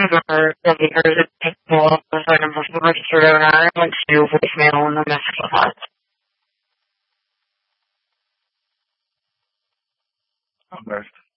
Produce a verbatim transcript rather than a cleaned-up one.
customer that we heard that people was like a registered owner and went to voicemail and the message was left. Okay.